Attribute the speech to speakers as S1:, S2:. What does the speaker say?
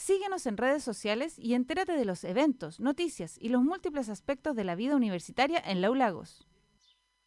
S1: Síguenos en redes sociales y entérate de los eventos, noticias y los múltiples aspectos de la vida universitaria en la U Lagos.